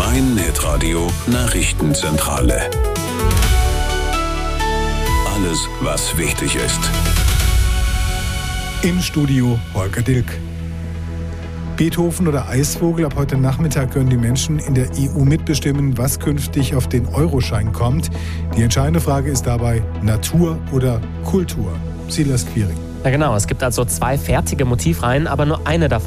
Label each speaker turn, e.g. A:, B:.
A: Rhein Hitradio Nachrichtenzentrale. Alles, was wichtig ist.
B: Im Studio Holger Dilk. Beethoven oder Eisvogel, ab heute Nachmittag können die Menschen in der EU mitbestimmen, was künftig auf den Euroschein kommt. Die entscheidende Frage ist dabei Natur oder Kultur. Silas Quiring.
C: Ja genau, es gibt also 2 fertige Motivreihen, aber nur eine davon